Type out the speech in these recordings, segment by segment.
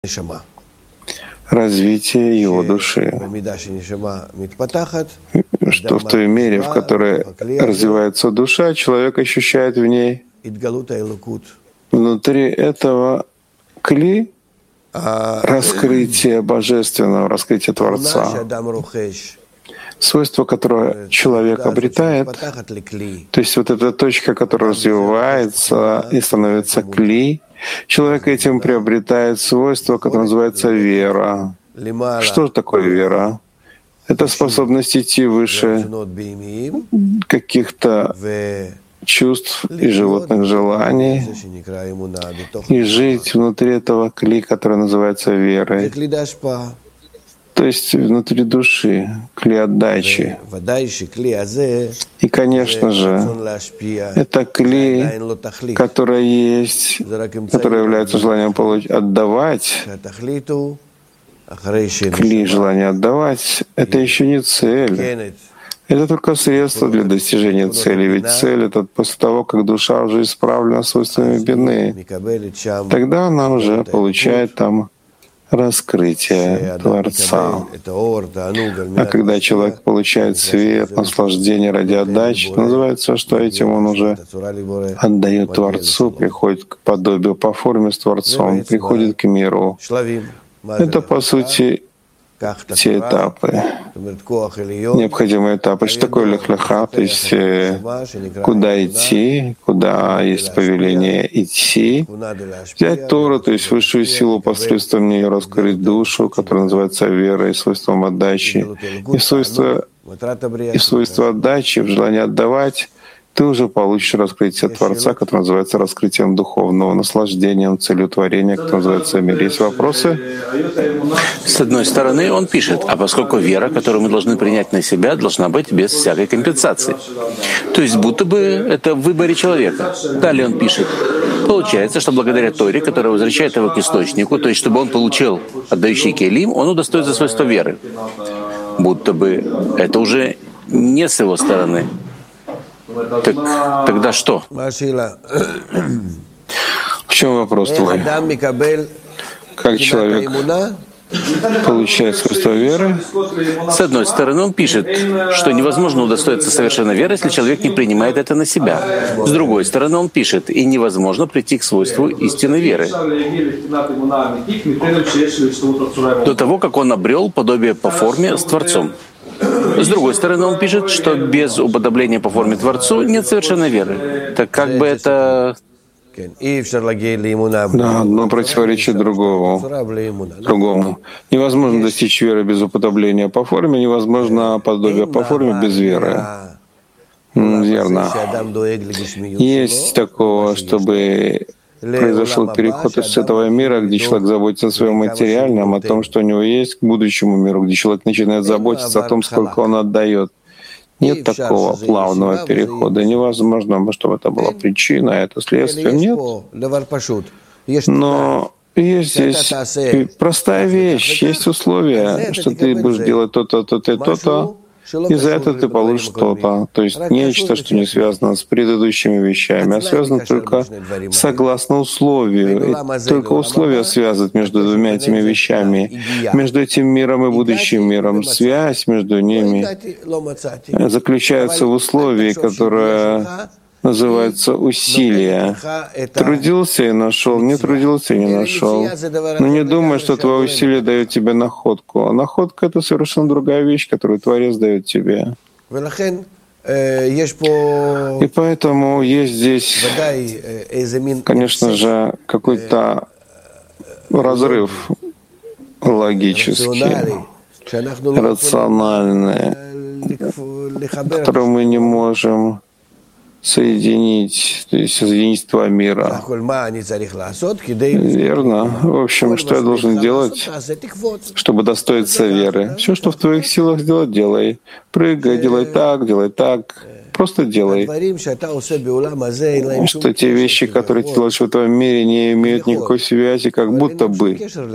развитие его души, что в той мере, в которой развивается душа, человек ощущает в ней внутри этого кли раскрытие Божественного, раскрытие Творца, свойство, которое человек обретает, то есть вот эта точка, которая развивается и становится кли, человек этим приобретает свойство, которое называется вера. Что же такое вера? Это способность идти выше каких-то чувств и животных желаний и жить внутри этого кли, который называется верой. То есть внутри души, кли отдачи. И, конечно же, это кли, которое есть, которое является желанием отдавать. Кли желания отдавать — это еще не цель. Это только средство для достижения цели. Ведь цель — это после того, как душа уже исправлена свойствами бины. Тогда она уже получает там раскрытие Творца. А когда человек получает свет, наслаждение ради отдачи, называется, что этим он уже отдает Творцу, приходит к подобию по форме с Творцом, приходит к миру. Это, по сути, те этапы, необходимые этапы. Что такое лех-леха? То есть куда идти, куда есть повеление идти. Взять Тору, то есть высшую силу, посредством нее раскрыть душу, которая называется верой, свойством отдачи. И свойство отдачи, в желании отдавать, ты уже получишь раскрытие Творца, которое называется раскрытием духовного, наслаждением, целью творения, которое называется мир. Есть вопросы? С одной стороны, он пишет, а поскольку вера, которую мы должны принять на себя, должна быть без всякой компенсации. То есть будто бы это в выборе человека. Далее он пишет, получается, что благодаря Торе, которая возвращает его к источнику, то есть чтобы он получил отдающий келим, он удостоится свойства веры. Будто бы это уже не с его стороны. Так тогда что? В чем вопрос твой? Как человек получает свойство веры? С одной стороны, он пишет, что невозможно удостоиться совершенно веры, если человек не принимает это на себя. С другой стороны, он пишет, и невозможно прийти к свойству истинной веры до того, как он обрел подобие по форме с Творцом. С другой стороны, он пишет, что без уподобления по форме Творцу нет совершенной веры. Так как бы это... Да, одно противоречит другому. Невозможно достичь веры без уподобления по форме, невозможно подобие по форме без веры. Верно. Есть такого, чтобы произошел переход из этого мира, где человек заботится о своем материальном, о том, что у него есть, к будущему миру, где человек начинает заботиться о том, сколько он отдает. Нет такого плавного перехода. Невозможно, чтобы это была причина, это следствие. Нет. Но есть здесь простая вещь, есть условия, что ты будешь делать то-то, то-то и то-то, и за это ты получишь что-то. То есть нечто, что не связано с предыдущими вещами, а связано только согласно условию. И только условия связывают между двумя этими вещами, между этим миром и будущим миром. Связь между ними заключается в условии, которое называется усилие. Трудился и нашел, не трудился и не нашел. Но не думай, что твое усилие дает тебе находку. А находка — это совершенно другая вещь, которую Творец дает тебе. И поэтому есть здесь, конечно же, какой-то разрыв логический, рациональный, который мы не можем соединить, то есть соединить два мира. Верно. В общем, что я должен делать, чтобы достоиться веры? Все, что в твоих силах сделать, делай. Прыгай, делай так. Просто делай. Что те вещи, которые ты делаешь в этом мире, не имеют никакой связи, как будто бы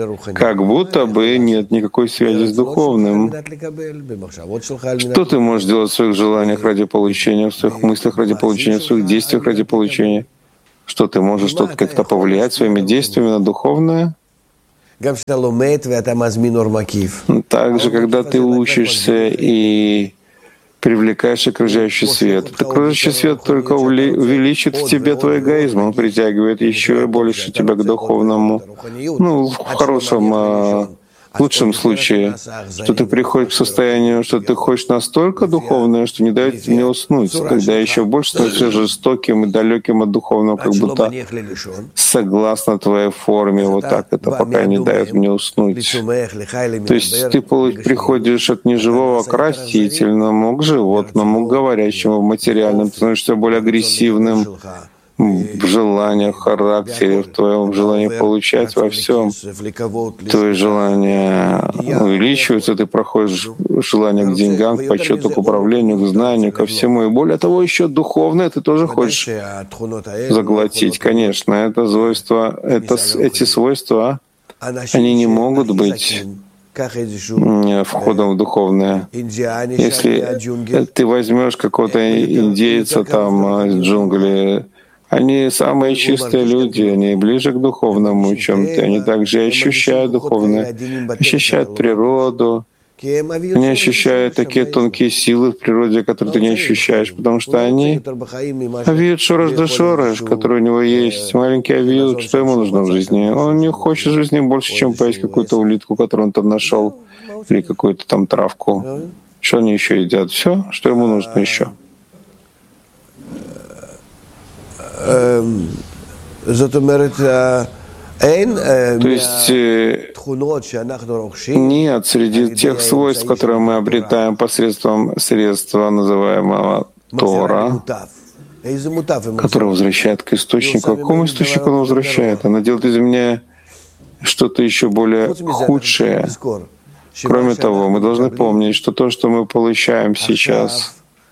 нет никакой связи с духовным. Что ты можешь делать в своих желаниях ради получения, в своих мыслях ради получения, в своих действиях ради получения? Что ты можешь что-то как-то повлиять своими действиями на духовное? Также, когда ты учишься и привлекаешь окружающий свет. Этот окружающий свет только увеличит в тебе твой эгоизм, он притягивает еще больше тебя к духовному, ну, в хорошем, в лучшем случае, что ты приходишь к состоянию, что ты хочешь настолько духовное, что не дает тебе уснуть, когда еще больше становишься жестоким и далеким от духовного, как будто согласно твоей форме, вот так это пока не дает мне уснуть. То есть ты приходишь от неживого к растительному, к животному, к говорящему, в материальном, ты становишься более агрессивным в желаниях, в характере, в твоем желании получать во всем. Твои желания увеличиваются, ты проходишь желание к деньгам, к почету, к управлению, к знанию, ко всему. И более того, еще духовное ты тоже хочешь заглотить. Конечно, это свойства, эти свойства, они не могут быть входом в духовное. Если ты возьмешь какого-то индейца там из джунглей, они самые чистые люди, они ближе к духовному, чем ты. Они также ощущают духовное, ощущают природу. Они ощущают такие тонкие силы в природе, которые ты не ощущаешь, потому что они авиют шорош да шорош, который у него есть, маленький авиют, что ему нужно в жизни. Он не хочет в жизни больше, чем поесть какую-то улитку, которую он там нашел, или какую-то там травку. Что они еще едят? Все, что ему нужно еще. То есть нет среди тех свойств, которые мы обретаем посредством средства, называемого Тора, которое возвращает к источнику. К какому источнику он возвращает? Она делает из меня что-то еще более худшее. Кроме того, мы должны помнить, что то, что мы получаем сейчас,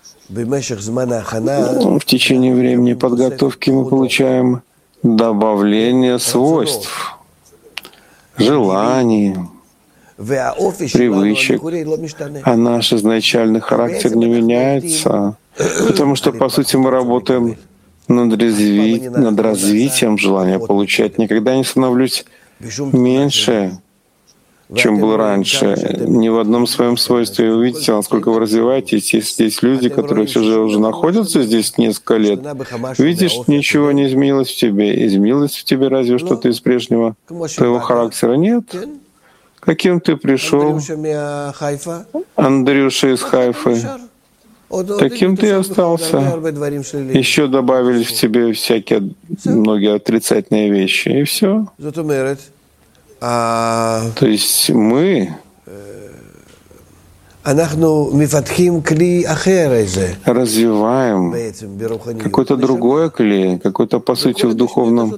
в течение времени подготовки мы получаем добавление свойств, желаний, привычек, а наш изначальный характер не меняется, потому что, по сути, мы работаем над развитием желания получать. Никогда не становлюсь меньше, чем был раньше. Ни в одном своем свойстве. Вы увидите, насколько вы развиваетесь. Если есть люди, которые все же уже находятся здесь несколько лет, видишь, ничего не изменилось в тебе. Изменилось в тебе разве что-то из прежнего твоего характера? Нет. Каким ты пришел? Андрюша из Хайфы. Таким ты и остался. Еще добавились в тебе всякие многие отрицательные вещи, и все. То есть мы развиваем какой-то другой клей, какой-то, по сути, в духовном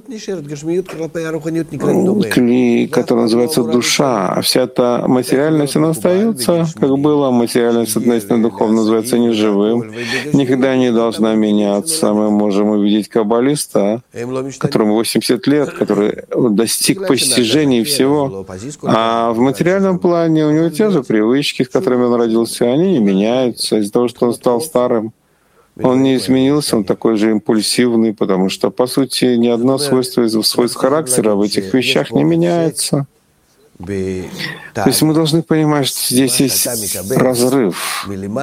клей, который называется душа. А вся эта материальность, она остается, как была. Материальность, относительно духовно, называется неживым. Никогда не должна меняться. Мы можем увидеть каббалиста, которому 80 лет, который достиг постижений всего. А в материальном плане у него те же привычки, с которыми он родился, они не меняются. Из-за того, что он стал старым, он не изменился, он такой же импульсивный, потому что, по сути, ни одно свойство из свойств характера в этих вещах не меняется. То есть мы должны понимать, что здесь есть разрыв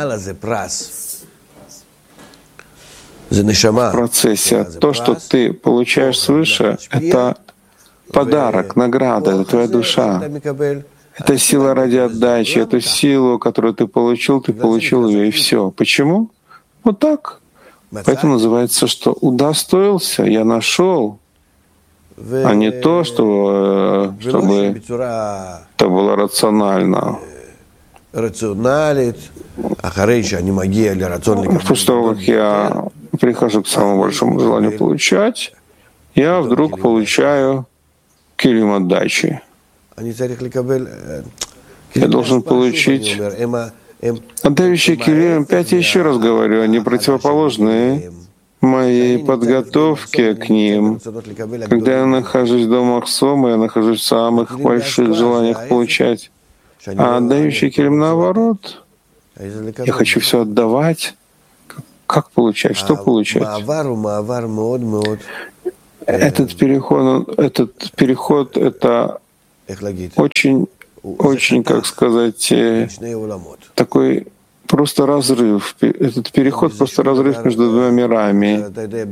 в процессе. То, что ты получаешь свыше, это подарок, награда, это твоя душа. Это сила ради отдачи, эту силу, которую ты получил ее, и все. Почему? Вот так. Поэтому называется, что удостоился, я нашел, а не то, чтобы это было рационально. После того, как я прихожу к самому большому желанию получать, я вдруг получаю килим отдачи. Я должен получить отдающие килим. 5 я еще раз говорю, они противоположны моей подготовке к ним. Когда я нахожусь до Махсома, я нахожусь в самых больших желаниях получать. А отдающий килим наоборот. Я хочу все отдавать. Как получать? Что получать? Этот переход — это очень, очень, как сказать, такой просто разрыв. Этот переход просто разрыв между двумя мирами.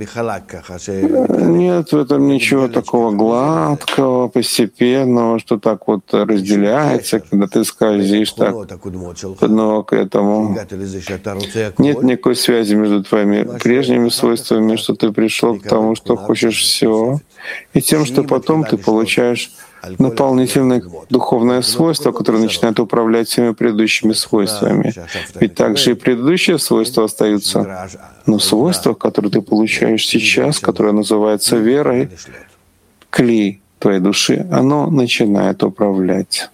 Нет в этом ничего такого гладкого, постепенного, что так вот разделяется, когда ты скользишь так от одного к этому. Нет никакой связи между твоими прежними свойствами, что ты пришел к тому, что хочешь все, и тем, что потом ты получаешь дополнительное духовное свойство, которое начинает управлять всеми предыдущими свойствами. Ведь также и предыдущие свойства остаются. Но свойство, которое ты получаешь сейчас, которое называется верой, кли твоей души, оно начинает управлять.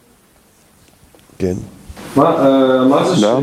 Да.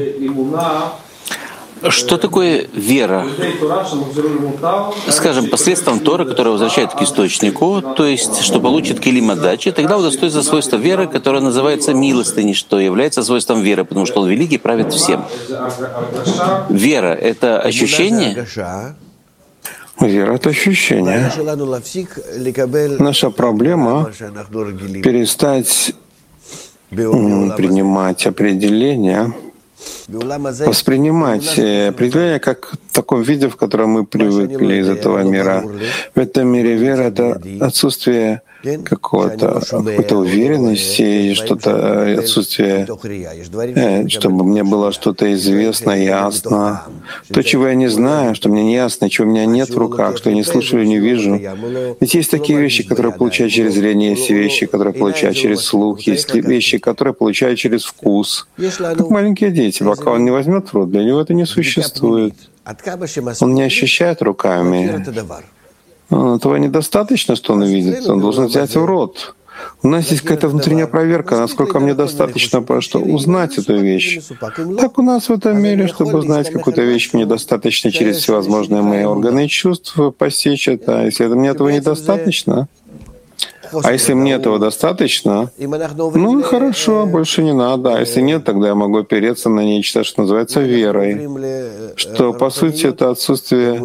Что такое вера? Скажем, посредством Торы, которая возвращает к источнику, то есть, что получит килим отдачи, тогда удостоится свойства веры, которое называется милостыней, что является свойством веры, потому что Он великий, правит всем. Вера — это ощущение? Вера — это ощущение. Наша проблема — перестать принимать определения, воспринимать определение как в таком виде, в котором мы привыкли из этого мира. В этом мире вера — это отсутствие какой-то уверенности, что-то отсутствие, чтобы мне было что-то известно, ясно. То, чего я не знаю, что мне не ясно, чего у меня нет в руках, что я не слышу и не вижу. Ведь есть такие вещи, которые получают через зрение, есть вещи, которые получают через слух, есть вещи, которые получают через вкус. Как маленькие дети, пока он не возьмет в рот, для него это не существует. Он не ощущает руками. Этого недостаточно, что он видит. Он должен взять в рот. У нас есть какая-то внутренняя проверка, насколько мне достаточно, что узнать эту вещь. Так у нас в этом мире, чтобы узнать какую-то вещь, мне достаточно через всевозможные мои органы чувств постичь это. Если мне этого недостаточно, а если мне этого достаточно, ну хорошо, больше не надо. А если нет, тогда я могу опереться на нечто, что называется верой, что по сути это отсутствие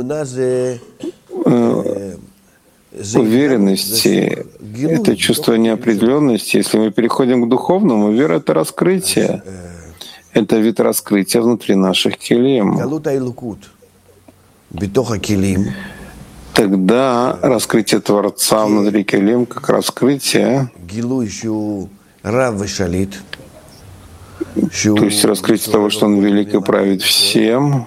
уверенности, это чувство неопределенности. Если мы переходим к духовному, вера — это раскрытие. Это вид раскрытия внутри наших килим. Тогда раскрытие Творца внутри килим, как раскрытие, то есть раскрытие того, что Он велик и правит всем,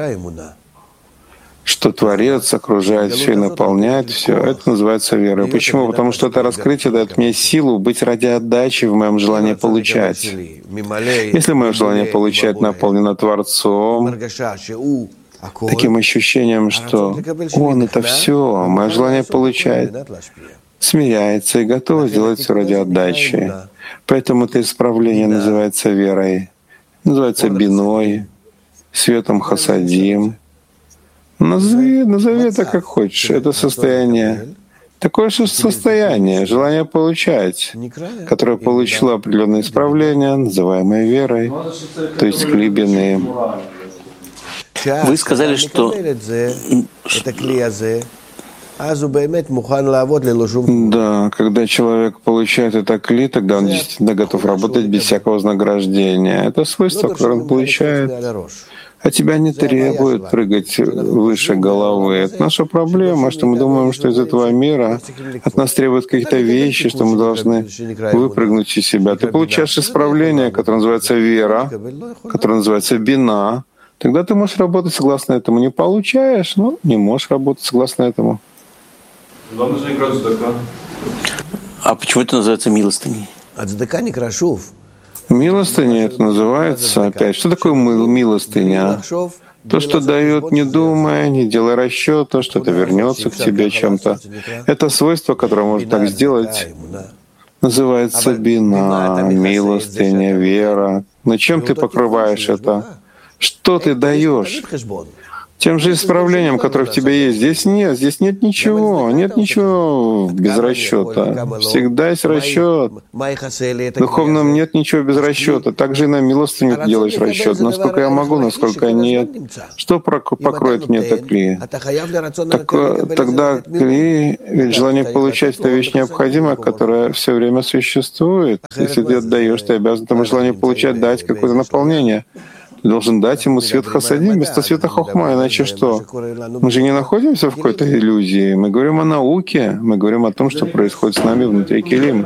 что Творец окружает все и наполняет все, это называется верой. Почему? Потому что это раскрытие дает мне силу быть ради отдачи в моем желании получать. Если мое желание получать наполнено Творцом, таким ощущением, что Он — это все, мое желание получать, смиряется и готово сделать все ради отдачи. Поэтому это исправление называется верой, называется биной, светом хасадим. Назови это как хочешь. Это состояние, такое же состояние, желание получать, которое получило определенное исправление, называемое верой, то есть глубины. Вы сказали, что да, когда человек получает это кли, тогда он действительно готов работать без всякого вознаграждения. Это свойство, которое он получает. А тебя не требует прыгать выше головы. Это наша проблема, что мы думаем, что из этого мира от нас требуют каких-то вещи, что мы должны выпрыгнуть из себя. Ты получаешь исправление, которое называется вера, которое называется бина. Тогда ты можешь работать согласно этому. Не получаешь, ну, не можешь работать согласно этому. А почему это называется милостыней? Милостыня — это называется, опять, что такое милостыня? То, что дает, не думая, не делая расчета, что это вернется к тебе чем-то. Это свойство, которое может так сделать, называется бина, милостыня, вера. Но чем ты покрываешь это? Что ты даешь? тем же исправлением, которое в тебе есть. Здесь нет ничего без расчета. Всегда есть расчет. В духовном нет ничего без расчета. Также и на милостыню ты делаешь расчет. Насколько я могу, насколько нет. Что покроет мне это кли? Тогда кли, ведь желание получать — это вещь необходимая, которая все время существует. Если ты отдаешь, ты обязан этому желанию получать, дать какое-то наполнение. Ты должен дать ему свет хасадим вместо света хохма. Иначе что? Мы же не находимся в какой-то иллюзии. Мы говорим о науке. Мы говорим о том, что происходит с нами внутри килим.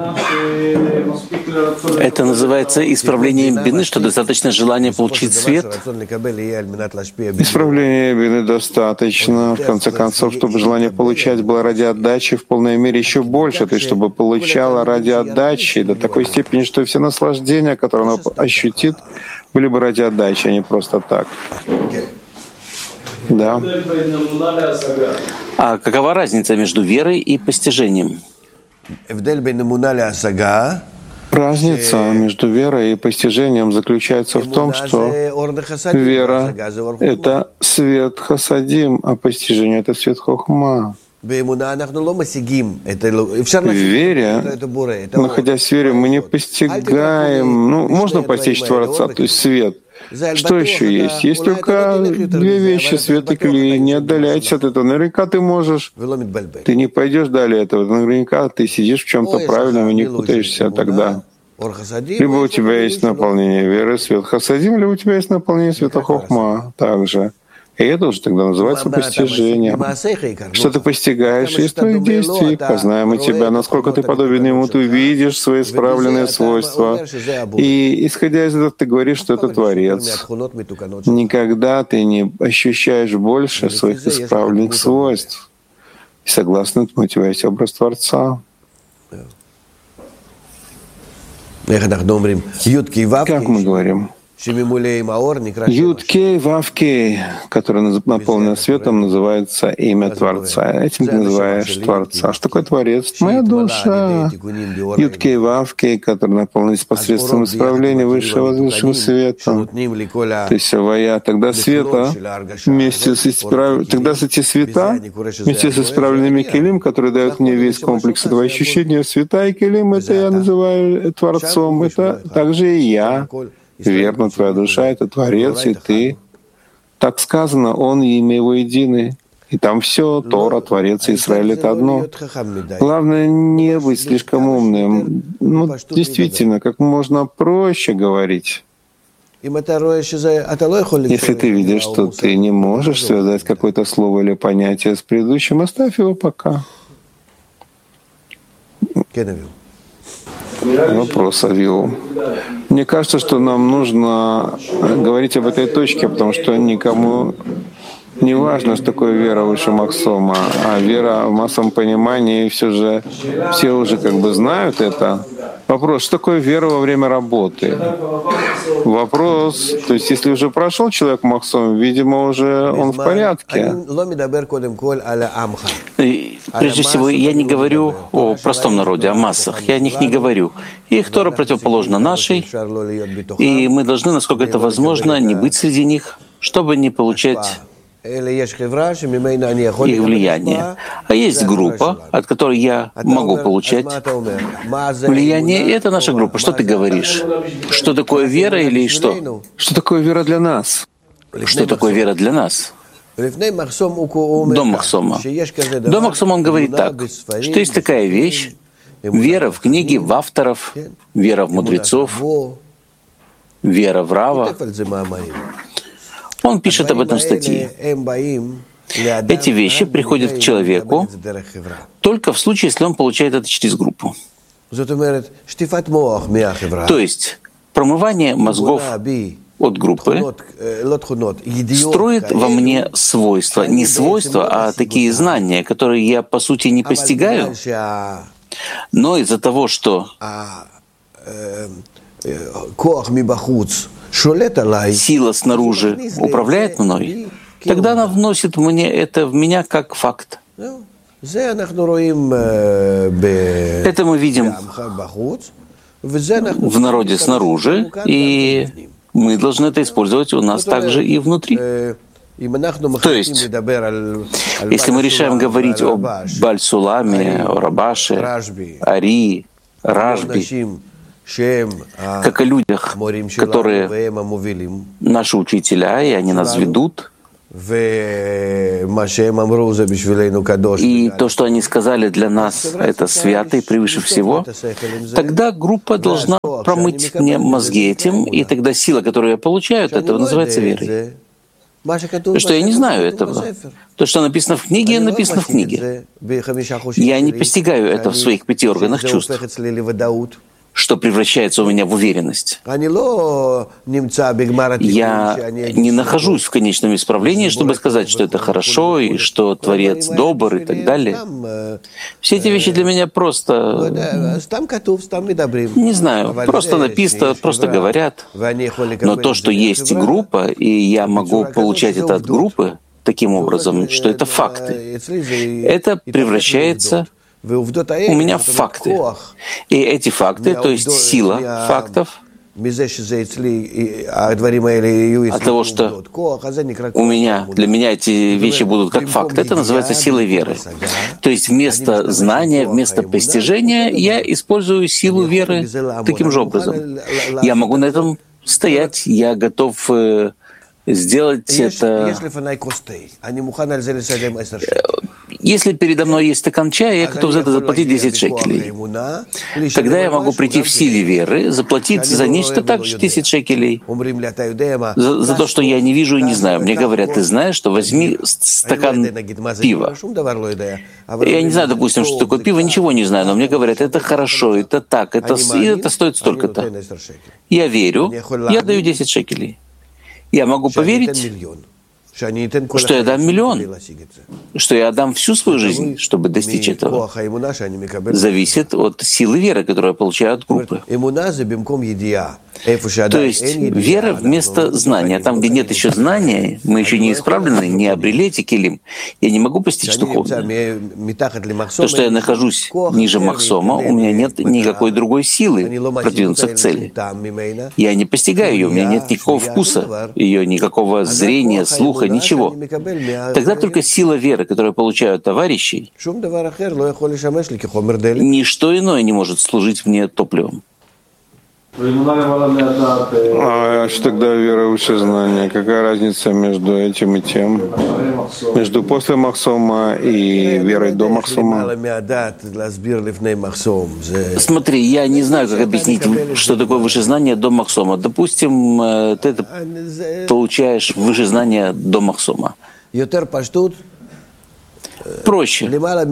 Это называется исправлением бины, что достаточно желания получить свет? Исправления бины достаточно. В конце концов, чтобы желание получать было ради отдачи в полной мере еще больше. То есть, чтобы получало ради отдачи до такой степени, что все наслаждения, которые оно ощутит, были бы ради отдачи, а не просто так. Да. А какова разница между верой и постижением? Разница между верой и постижением заключается в том, что вера — это свет хасадим, а постижение — это свет хохма. В вере, находясь в вере, мы не постигаем, можно постичь Творца, то есть свет. Что еще есть? Есть только две вещи — свет и кли. Не отдаляйся от этого. Наверняка ты можешь. Ты не пойдешь далее этого. Наверняка ты сидишь в чем-то правильном и не путаешься тогда. Либо у тебя есть наполнение веры, свет хасадим, либо у тебя есть наполнение света хохма также. И это уже тогда называется постижением. Что ты постигаешь из твоих действий, познаем мы тебя, насколько ты подобен ему, ты увидишь свои исправленные свойства. И исходя из этого, ты говоришь, что это Творец. Никогда ты не ощущаешь больше своих исправленных свойств. И согласно этому у тебя есть образ Творца. Как мы говорим? Юд-Кей, Вав-Кей, который наполнен светом, называется имя Творца. Этим ты называешь Творца. Что такое Творец? Моя душа. Юд-Кей, Вав-Кей, который наполнен посредством исправления высшего света. То есть Авая, тогда света вместе с эти света вместе с исправленными келим, которые дают мне весь комплекс этого ощущения, света и келим, это я называю Творцом, это также и я. Верно, твоя душа — это Творец, и ты. Так сказано, Он и имя Его едины. И там все, Тора, Творец и Израиль — это одно. Главное не быть слишком умным. Действительно, как можно проще говорить. Если ты видишь, что ты не можешь связать какое-то слово или понятие с предыдущим, оставь его пока. Вопрос, Авил. Мне кажется, что нам нужно говорить об этой точке, потому что никому не важно, что такое вера выше Махсома, а вера в массовом понимании все уже как бы знают это. Вопрос, что такое вера во время работы? Вопрос, то есть если уже прошел человек Махсом, видимо, уже он в порядке. Прежде всего, я не говорю о простом народе, о массах. Я о них не говорю. Их Тора противоположна нашей, и мы должны, насколько это возможно, не быть среди них, чтобы не получать их влияние. А есть группа, от которой я могу получать влияние, и это наша группа. Что ты говоришь? Что такое вера или что? Что такое вера для нас? Что такое вера для нас? До Махсома. До Махсома он говорит так, что есть такая вещь, вера в книги, в авторов, вера в мудрецов, вера в Рава. Он пишет об этом в статье. Эти вещи приходят к человеку только в случае, если он получает это через группу. То есть промывание мозгов от группы строит во мне свойства. Не свойства, а такие знания, которые я, по сути, не постигаю, но из-за того, что сила снаружи управляет мной, тогда она вносит мне это в меня как факт. Это мы видим в народе снаружи, и мы должны это использовать у нас также и внутри. То есть, если мы решаем говорить о Баль-Суламе, о Рабаше, Ари, Рашби, как о людях, которые наши учителя, и они нас ведут, и то, что они сказали для нас, это свято и превыше всего, тогда группа должна промыть мне мозги этим, и тогда сила, которую я получаю, это называется верой. То, что я не знаю этого. То, что написано в книге, написано в книге. Я не постигаю это в своих 5 органах чувств, что превращается у меня в уверенность. Я не нахожусь в конечном исправлении, чтобы сказать, что это хорошо, и что Творец добр, и так далее. Все эти вещи для меня просто, не знаю, просто написано, просто говорят. Но то, что есть группа, и я могу получать это от группы таким образом, что это факты, это превращается у меня факты. И эти факты, то есть сила фактов, от того, что для меня эти вещи будут как факты, это называется силой веры. То есть вместо знания, вместо постижения я использую силу веры таким же образом. Я могу на этом стоять, я готов сделать это. Если передо мной есть стакан чая, я готов за это заплатить 10 шекелей. Тогда я могу прийти в силе веры, заплатить за нечто также 10 шекелей. За то, что я не вижу и не знаю. Мне говорят, ты знаешь, что возьми стакан пива. Я не знаю, допустим, что такое пиво, ничего не знаю, но мне говорят, это хорошо, это так, это стоит столько-то. Я верю, я даю 10 шекелей. Я могу поверить, что я дам миллион, что я отдам всю свою жизнь, чтобы достичь этого. Зависит от силы веры, которую я получаю от группы. То есть вера вместо знания. Там, где нет еще знания, мы еще не исправлены, не обрели эти келим, я не могу постичь духовное. То, что я нахожусь ниже махсома, у меня нет никакой другой силы продвинуться к цели. Я не постигаю ее, у меня нет никакого вкуса, ее никакого зрения, слуха, ничего. Тогда только сила веры, которую я получаю от товарищей, ничто иное не может служить мне топливом. А что тогда вера выше знания? Какая разница между этим и тем? Между после Махсома и верой до Махсома? Смотри, я не знаю, как объяснить, что такое выше знание до Махсома. Допустим, ты это получаешь выше знания до Махсома. Проще.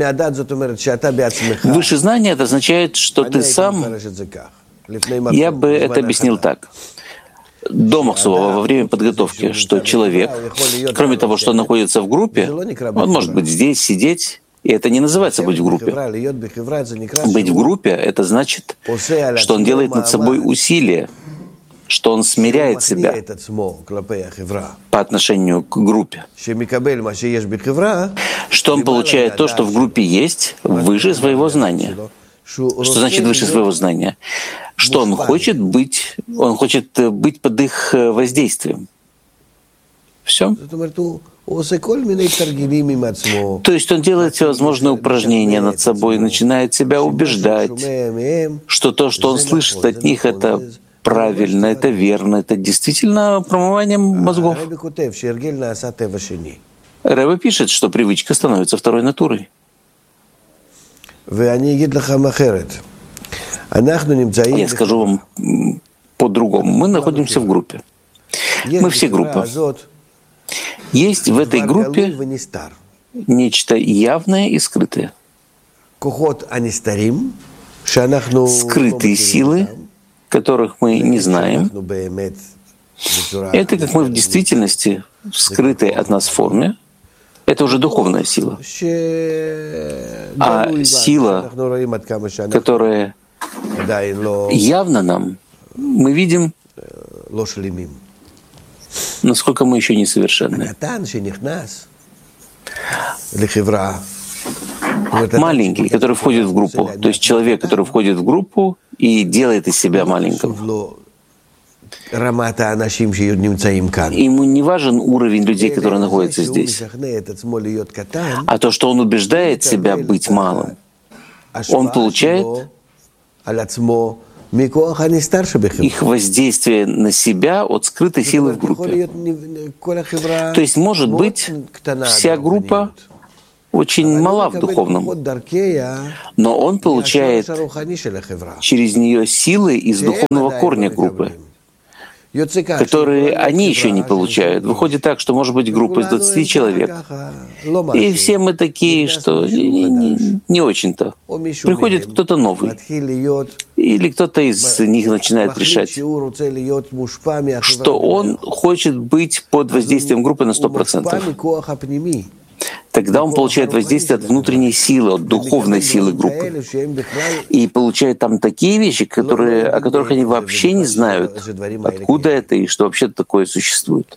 Выше знания это означает, что ты сам. Я бы это объяснил так. До Махсома, во время подготовки, что человек, кроме того, что он находится в группе, он может быть здесь, сидеть, и это не называется быть в группе. Быть в группе — это значит, что он делает над собой усилие, что он смиряет себя по отношению к группе, что он получает то, что в группе есть, выше своего знания. Что значит выше своего знания? Что он хочет быть под их воздействием. Все. То есть он делает всевозможные упражнения над собой, начинает себя убеждать, что то, что он слышит от них, это правильно, это верно, это действительно промывание мозгов. Рэбе пишет, что привычка становится второй натурой. Я скажу вам по-другому. Мы находимся в группе. Мы все группа. Есть в этой группе нечто явное и скрытое. Скрытые силы, которых мы не знаем. Это как мы в действительности, в скрытой от нас форме, это уже духовная сила. А сила, которая явно нам, мы видим, насколько мы еще несовершенны. Маленький, который входит в группу, то есть человек, который входит в группу и делает из себя маленьким. Ему не важен уровень людей, которые находятся здесь, а то, что он убеждает себя быть малым, он получает их воздействие на себя от скрытой силы в группе. То есть, может быть, вся группа очень мала в духовном, но он получает через нее силы из духовного корня группы, которые они еще не получают. Выходит так, что может быть группа из 20 человек, и все мы такие, что не очень-то. Приходит кто-то новый, или кто-то из них начинает решать, что он хочет быть под воздействием группы на 100%. Тогда он получает воздействие от внутренней силы, от духовной силы группы. И получает там такие вещи, о которых они вообще не знают, откуда это и что вообще такое существует.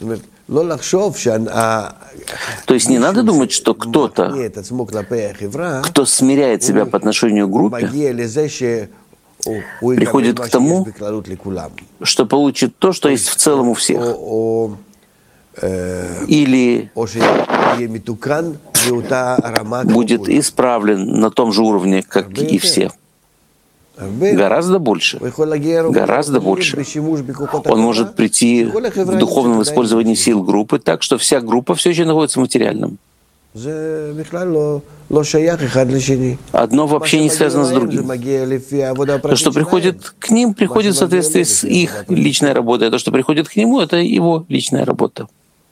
То есть не надо думать, что кто-то, кто смиряет себя по отношению к группе, приходит к тому, что получит то, что есть в целом у всех. Или будет исправлен на том же уровне, как и все. Гораздо больше. Гораздо больше. Он может прийти в духовном использовании сил группы так, что вся группа все еще находится в материальном. Одно вообще не связано с другим. То, что приходит к ним, приходит в соответствии с их личной работой. А то, что приходит к нему, это его личная работа.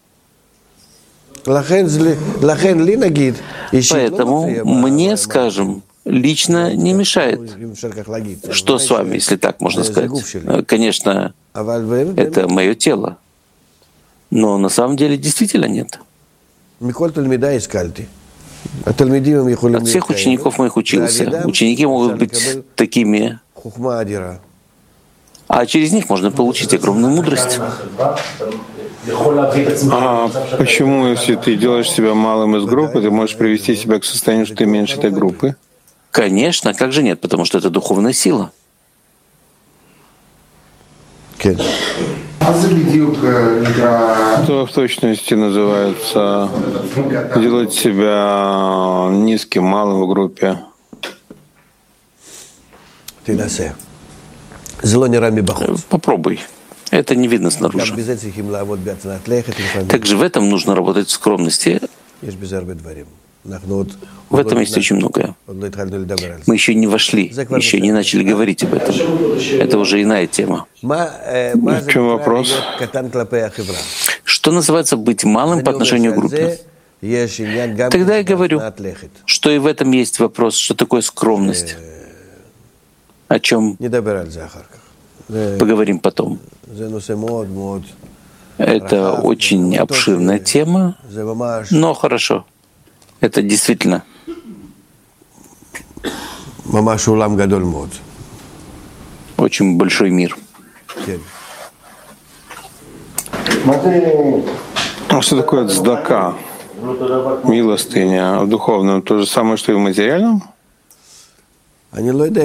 Поэтому мне, скажем, лично не мешает. Что с вами, если так можно сказать? Конечно, это мое тело. Но на самом деле действительно нет. От всех учеников моих учился. Ученики могут быть такими, а через них можно получить огромную мудрость. А почему, если ты делаешь себя малым из группы, ты можешь привести себя к состоянию, что ты меньше этой группы? Конечно, как же нет, потому что это духовная сила. Что в точности называется делать себя низким, малым в группе? Попробуй. Это не видно снаружи. Также в этом нужно работать в скромности. В этом есть очень многое. Мы еще не вошли, еще не начали говорить об этом. Это уже иная тема. В чем вопрос? Что называется быть малым по отношению к группе? Тогда я говорю, что и в этом есть вопрос, что такое скромность. О чем поговорим потом. Это очень обширная тема, но хорошо. Это действительно очень большой мир. А что такое цдака, милостыня в духовном? То же самое, что и в материальном? Я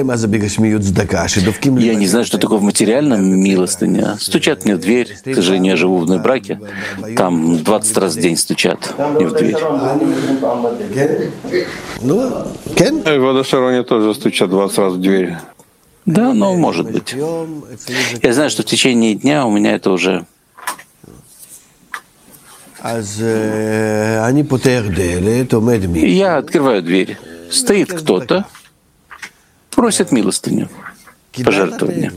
не знаю, что такое в материальном милостыня. Стучат мне в дверь. К сожалению, я живу в одной браке. Там 20 раз в день стучат мне в дверь. И в Водошароне тоже стучат 20 раз в дверь. Да, но может быть. Я знаю, что в течение дня у меня это уже... Я открываю дверь. Стоит кто-то, просит милостыню, пожертвования.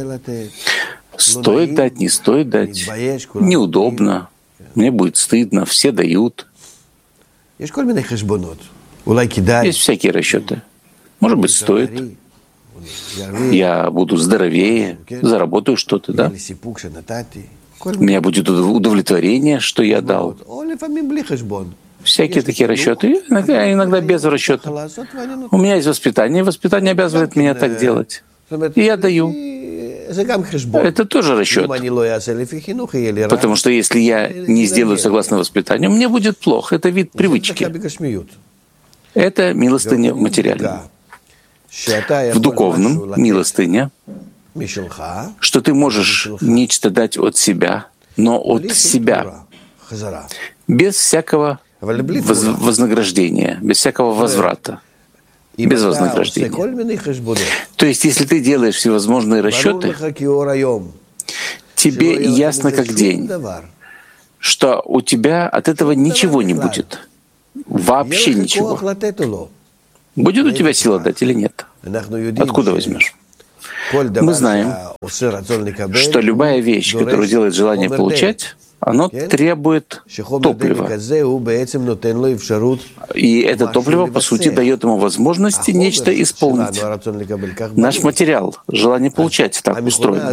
Стоит дать, не стоит дать. Неудобно. Мне будет стыдно. Все дают. Есть всякие расчеты. Может быть, стоит. Я буду здоровее, заработаю что-то, да? У меня будет удовлетворение, что я дал. Всякие такие расчеты, иногда без расчета. У меня есть воспитание, и воспитание обязывает меня так делать. И я даю. Это тоже расчет. Потому что если я не сделаю согласно воспитанию, мне будет плохо. Это вид привычки. Это милостыня в материальном. В духовном милостыня что ты можешь нечто дать от себя, но от себя, без всякого вознаграждения, без всякого возврата, без вознаграждения. То есть, если ты делаешь всевозможные расчеты, тебе ясно как день, что у тебя от этого ничего не будет. Вообще ничего. Будет у тебя сила дать или нет? Откуда возьмешь? Мы знаем, что любая вещь, которую делает желание получать, оно требует топлива. И это топливо, по сути, дает ему возможности нечто исполнить. Наш материал, желание получать, так устроено.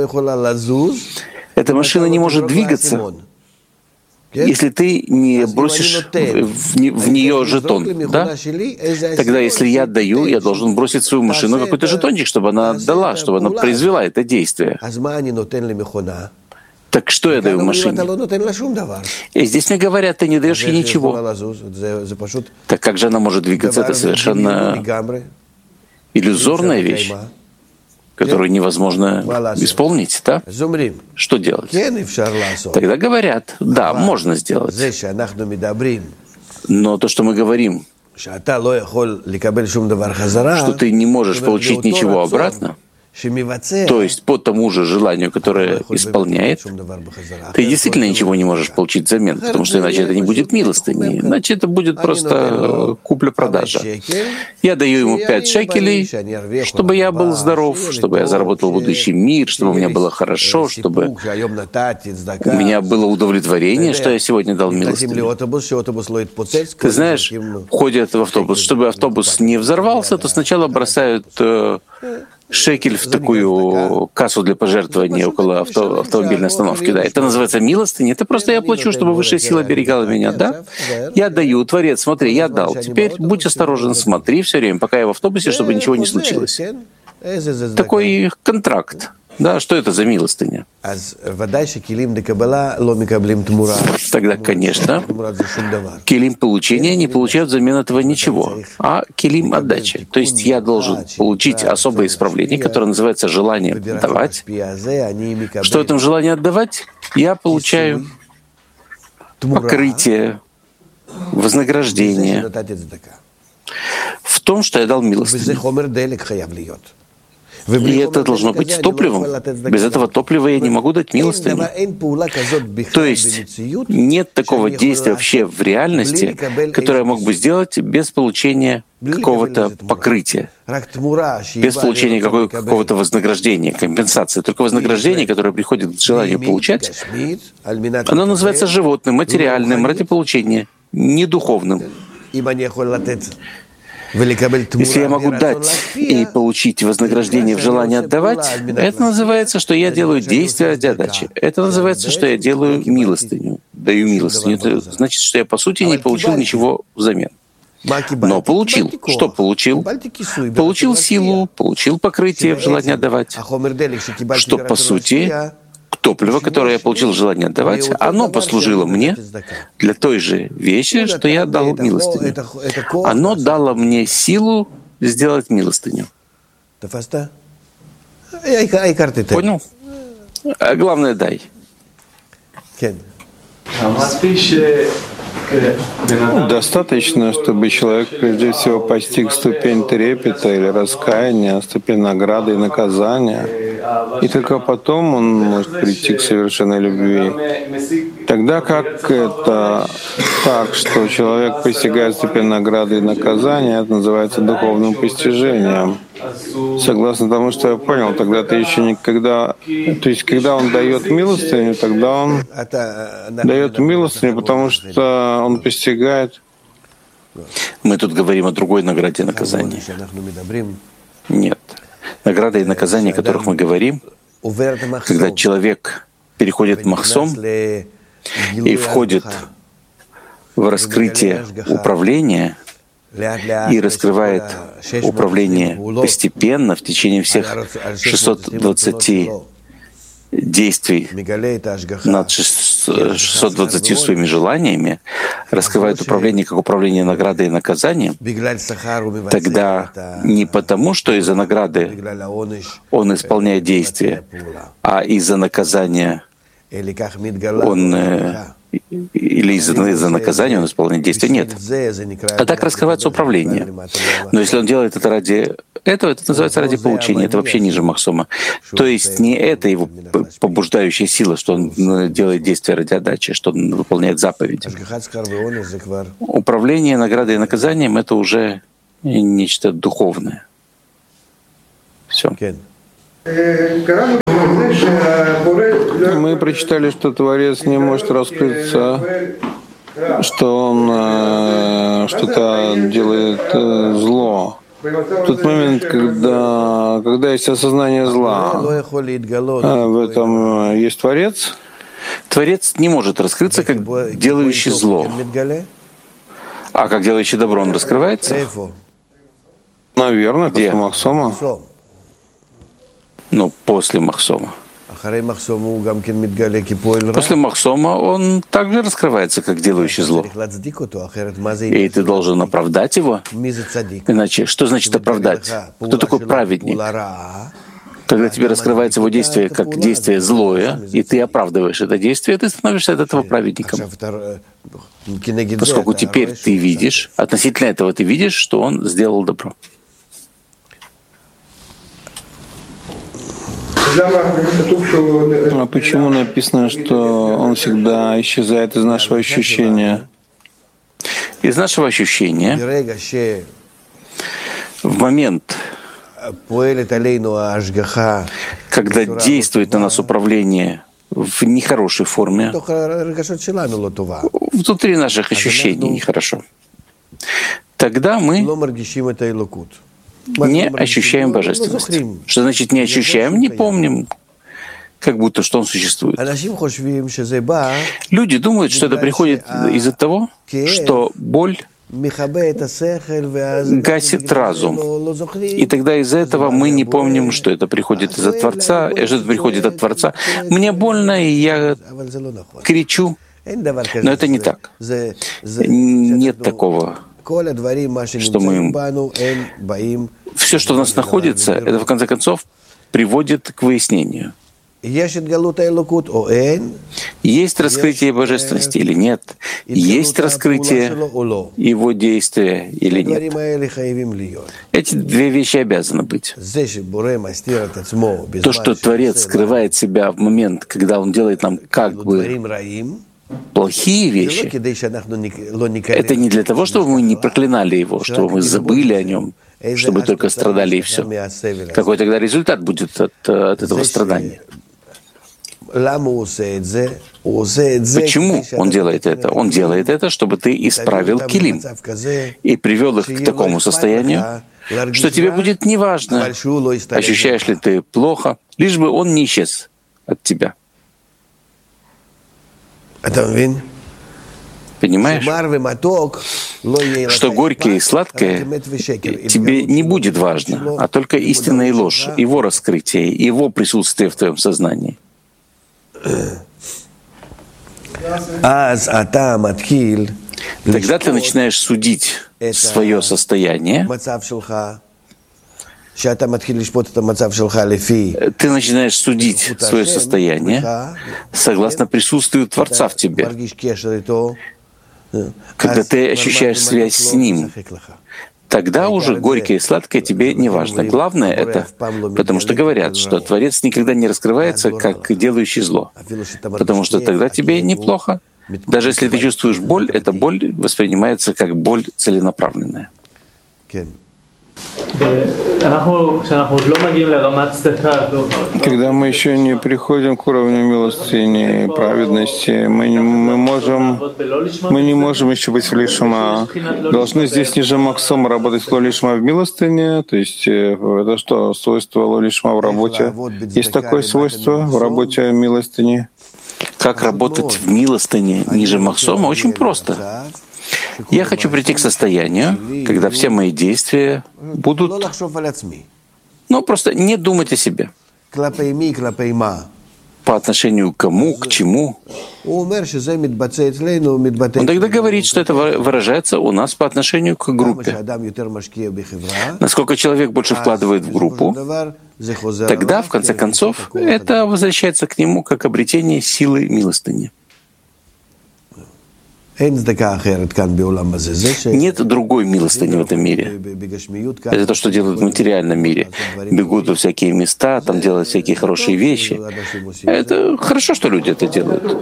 Эта машина не может двигаться, если ты не бросишь в нее жетон. Да? Тогда, если я отдаю, я должен бросить в свою машину какой-то жетончик, чтобы она отдала, чтобы она произвела это действие. Так что я даю машине? И здесь мне говорят, ты не даешь ей ничего. Так как же она может двигаться? Это совершенно иллюзорная вещь, которую невозможно исполнить, да? Что делать? Тогда говорят, да, можно сделать. Но то, что мы говорим, что ты не можешь получить ничего обратно, то есть по тому же желанию, которое исполняет, ты действительно ничего не можешь получить взамен, потому что иначе это не будет милостыней, иначе это будет просто купля-продажа. Я даю ему 5 шекелей, чтобы я был здоров, чтобы я заработал будущий мир, чтобы у меня было хорошо, чтобы у меня было удовлетворение, что я сегодня дал милостыню. Ты знаешь, входят в автобус. Чтобы автобус не взорвался, то сначала бросают шекель в такую кассу для пожертвований около автомобильной остановки. Да. Это называется милостыня. Это просто я плачу, чтобы высшая сила оберегала меня. Да? Я даю, Творец, смотри, я дал. Теперь будь осторожен, смотри все время, пока я в автобусе, чтобы ничего не случилось. Такой контракт. Да, что это за милостыня? Тогда, конечно, килим получения не получают взамен этого ничего, а килим отдачи. То есть я должен получить особое исправление, которое называется желание давать. Что в этом желании отдавать? Я получаю покрытие, вознаграждение в том, что я дал милостыню. И это должно быть топливом. Без этого топлива я не могу дать милостыню. То есть нет такого действия вообще в реальности, которое я мог бы сделать без получения какого-то покрытия, без получения какого-то вознаграждения, компенсации. Только вознаграждение, которое приходит к желанию получать, оно называется животным, материальным, ради получения, не духовным. Если я могу дать и получить вознаграждение в желании отдавать, это называется, что я делаю действие ради отдачи. Это называется, что я делаю милостыню, даю милостыню. Это значит, что я, по сути, не получил ничего взамен. Но получил. Что получил? Получил силу, получил покрытие в желании отдавать. Что, по сути, топливо, которое я получил желание отдавать, оно послужило мне для той же вещи, что я дал милостыню. Оно дало мне силу сделать милостыню. Понял? А главное, дай. Достаточно, чтобы человек прежде всего постиг ступень трепета или раскаяния, ступень награды и наказания, и только потом он может прийти к совершенной любви. Тогда как это так, что человек постигает ступень награды и наказания, это называется духовным постижением. Согласно тому, что я понял, тогда ты еще никогда... То есть, когда он дает милостыню, тогда он дает милостыню, потому что он постигает... Мы тут говорим о другой награде и наказании. Нет. Награда и наказание, о которых мы говорим, когда человек переходит махсом и входит в раскрытие управления, и раскрывает управление постепенно в течение всех 620 действий над 620 своими желаниями, раскрывает управление как управление наградой и наказанием, тогда не потому, что из-за награды он исполняет действие, а из-за наказания он или из-за наказания он исполняет действие. Нет. А так раскрывается управление. Но если он делает это ради этого, это называется ради поучения. Это вообще ниже Махсома. То есть не это его побуждающая сила, что он делает действия ради отдачи, что он выполняет заповеди. Управление наградой и наказанием — это уже нечто духовное. Все. Мы прочитали, что Творец не может раскрыться, что он что-то делает зло. В тот момент, когда есть осознание зла, в этом есть Творец. Творец не может раскрыться как делающий зло. А как делающий добро он раскрывается? Наверное, где? После Махсома. Ну, после Махсома. После Махсома он также раскрывается как делающий зло. И ты должен оправдать его. Иначе, что значит оправдать? Кто такой праведник? Когда тебе раскрывается его действие как действие злое, и ты оправдываешь это действие, ты становишься от этого праведником. Поскольку теперь ты видишь, относительно этого ты видишь, что он сделал добро. А почему написано, что он всегда исчезает из нашего ощущения? Из нашего ощущения в момент, когда действует на нас управление в нехорошей форме, внутри наших ощущений нехорошо, тогда мы не ощущаем божественность. Что значит не ощущаем? Не помним, как будто что он существует. Люди думают, что это приходит из-за того, что боль гасит разум. И тогда из-за этого мы не помним, что это приходит из-за Творца, что это приходит от Творца. Мне больно, и я кричу. Но это не так. Нет такого, что мы... Все, что в нас находится, это в конце концов приводит к выяснению. Есть раскрытие божественности или нет? Есть раскрытие его действия или нет? Эти две вещи обязаны быть. То, что Творец скрывает себя в момент, когда он делает нам как бы плохие вещи, это не для того, чтобы мы не проклинали его, чтобы мы забыли о нем, чтобы только страдали и все. Какой тогда результат будет от этого страдания? Почему он делает это? Он делает это, чтобы ты исправил килим и привел их к такому состоянию, что тебе будет неважно, ощущаешь ли ты плохо, лишь бы он не исчез от тебя. Понимаешь, что горькое и сладкое тебе не будет важно, а только истина и ложь, его раскрытие, его присутствие в твоем сознании. Тогда ты начинаешь судить свое состояние, ты начинаешь судить свое состояние согласно присутствию Творца в тебе, когда ты ощущаешь связь с Ним. Тогда уже горькое и сладкое тебе не важно. Главное это, потому что говорят, что Творец никогда не раскрывается как делающий зло, потому что тогда тебе неплохо. Даже если ты чувствуешь боль, эта боль воспринимается как боль целенаправленная. Когда мы еще не приходим к уровню милостыни, праведности, мы не можем еще быть в лишма. Должны здесь ниже Махсома работать в лишма в милостыне, то есть это что, свойство лишма в работе? Есть такое свойство в работе милостыни? Как работать в милостыне ниже Махсома? Очень просто. Я хочу прийти к состоянию, когда все мои действия будут, просто не думать о себе. по отношению к кому, к чему. Он тогда говорит, что это выражается у нас по отношению к группе. Насколько человек больше вкладывает в группу, тогда, в конце концов, это возвращается к нему как обретение силы милостыни. Нет другой милостыни в этом мире. Это то, что делают в материальном мире. Бегут во всякие места, там делают всякие хорошие вещи. Это хорошо, что люди это делают.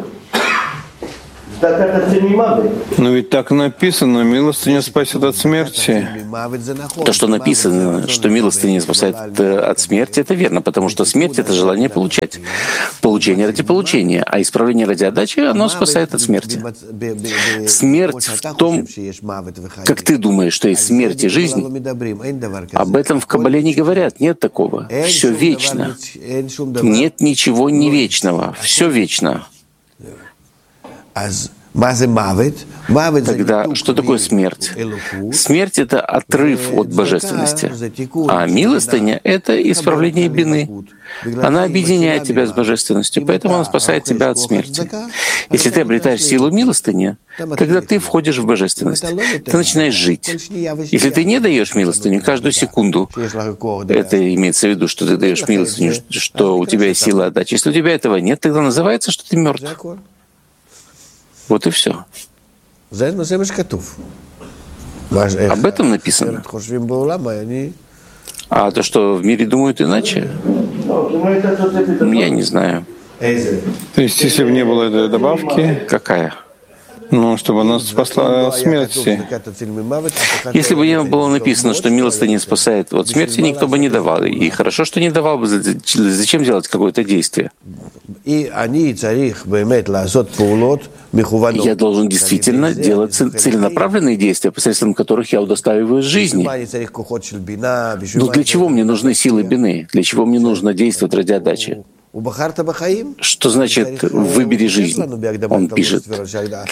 Но ведь так написано, милостыня спасет от смерти. То, что написано, что милостыня спасает от смерти, это верно, потому что смерть — это желание получать. Получение ради получения, а исправление ради отдачи, оно спасает от смерти. Смерть в том, как ты думаешь, что есть смерть и жизнь, об этом в Кабале не говорят, нет такого. Все вечно. Нет ничего не вечного, все вечно. Тогда что такое смерть? Смерть — это отрыв от божественности, а милостыня — это исправление бины. Она объединяет тебя с божественностью, поэтому она спасает тебя от смерти. Если ты обретаешь силу милостыни, тогда ты входишь в божественность, ты начинаешь жить. Если ты не даешь милостыню каждую секунду, это имеется в виду, что ты даешь милостыню, что у тебя есть сила отдачи. Если у тебя этого нет, тогда называется, что ты мертв. Вот и все. Об этом написано. А то, что в мире думают иначе, я не знаю. То есть, если бы не было этой добавки, какая? Ну, чтобы она спасла от смерти. Если бы не было написано, что милостыня спасает от смерти, никто бы не давал. И хорошо, что не давал бы. Зачем делать какое-то действие? Я должен действительно делать целенаправленные действия, посредством которых я удостаиваюсь жизни. Но для чего мне нужны силы бины? Для чего мне нужно действовать ради отдачи? Что значит «выбери жизнь»? Он пишет в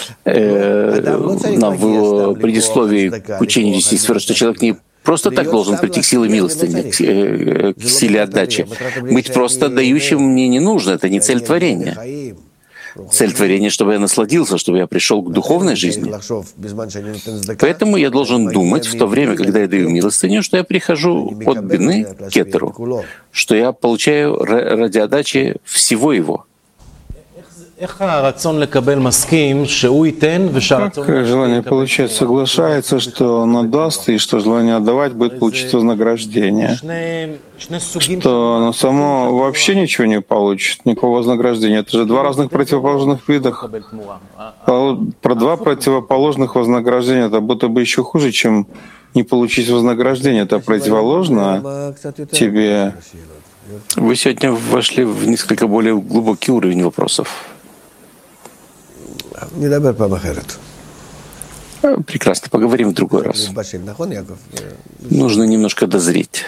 предисловии к учению 10 сфер, что человек не просто так должен прийти к силе милостыни, к силе отдачи. Быть просто дающим мне не нужно, это не цель творения. Цель творения, чтобы я насладился, чтобы я пришел к духовной жизни. Поэтому я должен думать в то время, когда я даю милостыню, что я прихожу от бины к кетеру, что я получаю ради отдачи всего его. Как желание получать соглашается, что он отдаст, и что желание отдавать будет получить вознаграждение. Что оно само вообще ничего не получит, никакого вознаграждения. Это же два разных противоположных вида. Про два противоположных вознаграждения это будто бы еще хуже, чем не получить вознаграждение. Это противоположно тебе. Вы сегодня вошли в несколько более глубокий уровень вопросов. Прекрасно, поговорим в другой раз. Нужно немножко дозреть.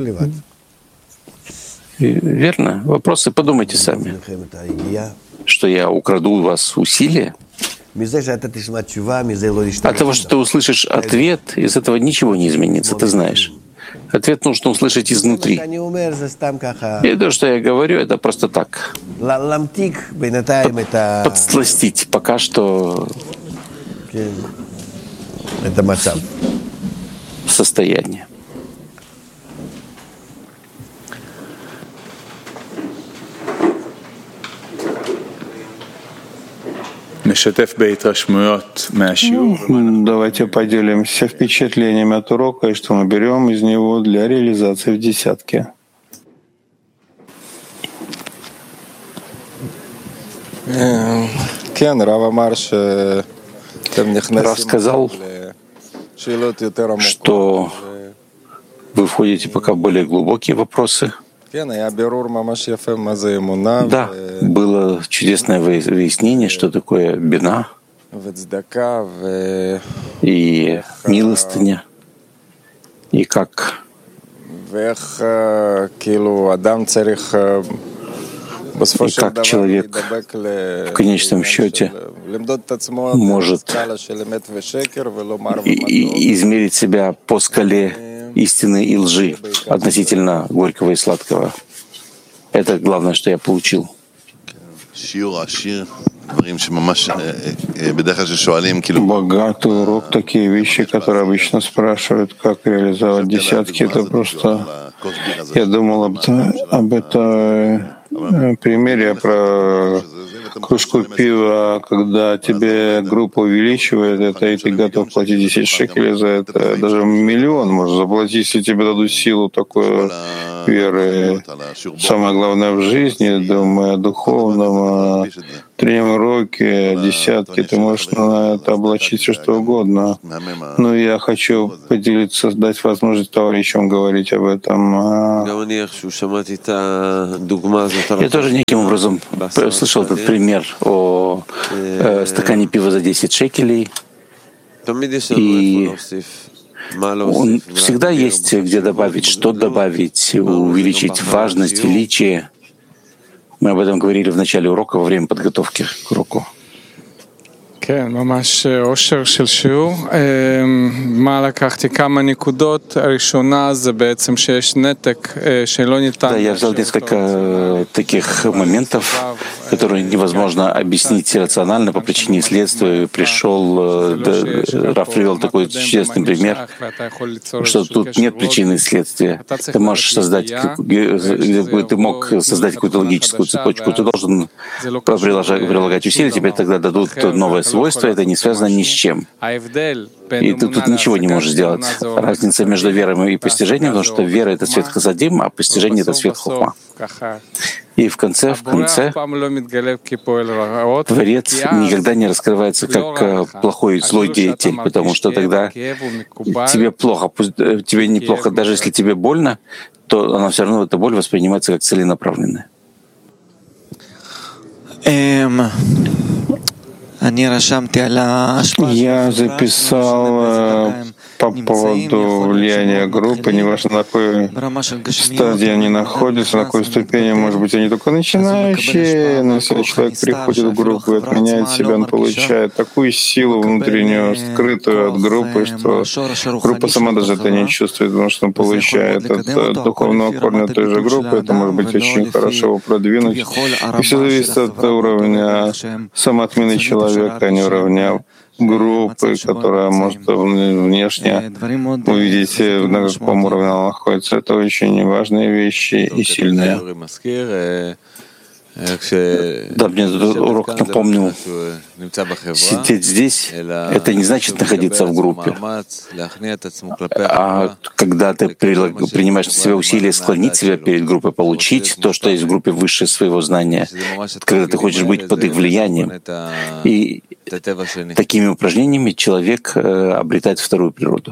Верно? Вопросы подумайте сами. Что я украду у вас усилия? От того, что ты услышишь ответ, из этого ничего не изменится, ты знаешь. Ответ нужно услышать изнутри. И то, что я говорю, это просто так. Подсластить пока что состояние. Давайте поделимся впечатлениями от урока и что мы берем из него для реализации в десятке. Рав сказал, что вы входите пока в более глубокие вопросы. Да, было чудесное выяснение, что такое бина и милостыня, и как человек в конечном счете может измерить себя по скале истины и лжи относительно горького и сладкого. Это главное, что я получил. Богатый урок, такие вещи, которые обычно спрашивают, как реализовать десятки, это просто... Я думал об этом примере про кружку пива, когда тебе группа увеличивает это, и ты готов платить 10 шекелей за это, даже миллион можно заплатить, если тебе дадут силу такой веры. Самое главное в жизни, думаю, о духовном, о тренинговом уроке, десятки, ты можешь на это облачить все что угодно. Но я хочу поделиться, дать возможность товарищам говорить об этом. Я тоже неким образом слышал этот пример о стакане пива за 10 шекелей. И он всегда есть где добавить, что добавить, увеличить важность, величие. Мы об этом говорили в начале урока, во время подготовки к уроку. כן, ממש אושר של שיעור. מה לקחתי? כמה נקודות. הראשונה זה בעצם שיש נתק שלא ניתן... Да, я взял несколько таких моментов, которые невозможно объяснить рационально по причине следствия. Пришел, Раф привел такой чудесный пример, что тут нет причины и следствия. Ты можешь создать, ты мог создать какую-то логическую цепочку, ты должен прилагать усилия, тебе тогда дадут новое свойство, это не связано ни с чем. И ты тут ничего не можешь сделать. Разница между верой и постижением, потому что вера — это свет хасадим, а постижение — это свет хохма. И в конце, Творец никогда не раскрывается как плохой, злой деятель, потому что тогда тебе плохо, тебе неплохо, даже если тебе больно, то она все равно, эта боль воспринимается как целенаправленная. Я записал по поводу влияния группы, неважно на какой стадии они находятся, на какой ступени, может быть, они только начинающие, но если человек приходит в группу и отменяет себя, он получает такую силу внутреннюю, скрытую от группы, что группа сама даже это не чувствует, потому что он получает от духовного корня той же группы, это может быть очень хорошо его продвинуть. И все зависит от уровня самоотмены человека, а не уровня группы, которая может внешне увидеть, на каком уровне она находится. Это очень важные вещи и сильные. Да, мне этот урок напомнил, сидеть здесь — это не значит находиться в группе. А когда ты принимаешь на себя усилия склонить себя перед группой, получить то, что есть в группе выше своего знания, когда ты хочешь быть под их влиянием. И такими упражнениями человек обретает вторую природу.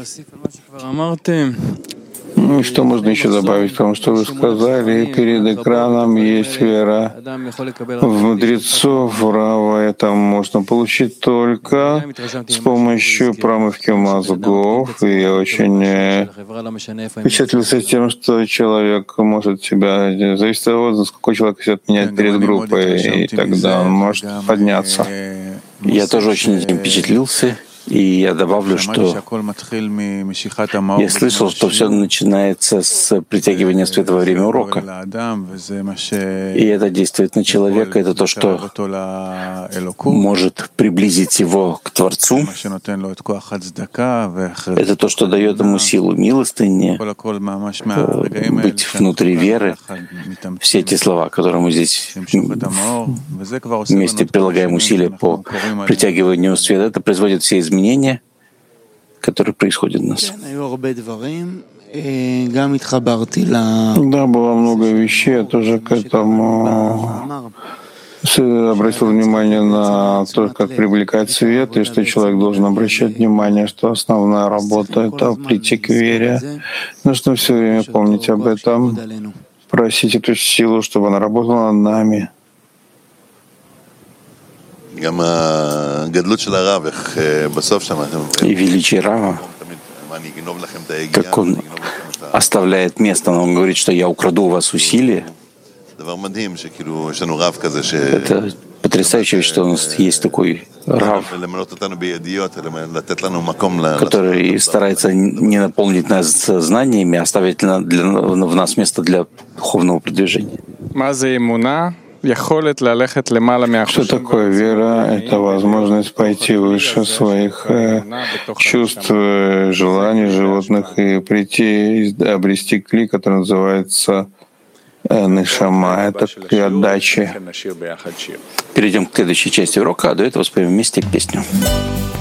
Ну и что можно еще добавить к тому, что вы сказали? Перед экраном есть вера в мудрецов, в Рава. Это можно получить только с помощью промывки мозгов. И я очень впечатлился тем, что человек может себя... Зависит от того, сколько человек себя менять перед группой, и тогда он может подняться. Я тоже очень этим впечатлился. И я добавлю, что я слышал, что все начинается с притягивания света во время урока. И это действует на человека, это то, что может приблизить его к Творцу. Это то, что дает ему силу милостыни, быть внутри веры. Все эти слова, которые мы здесь вместе прилагаем усилия по притягиванию света, это производит все изменения, которые происходят у нас. Да, было много вещей, я тоже к этому обратил внимание на то, как привлекать свет, и что человек должен обращать внимание, что основная работа — это прийти к вере. Нужно все время помнить об этом, просить эту силу, чтобы она работала над нами. И величие Рава, как он оставляет место, но он говорит, что я украду у вас усилия. Это потрясающе, что у нас есть такой Рав, который старается не наполнить нас знаниями, а оставить в нас место для духовного продвижения. Что такое вера? Это возможность пойти выше своих чувств, желаний животных и прийти, обрести кли, который называется нешама. Это кли отдачи. Перейдем к следующей части урока, а до этого споем вместе песню.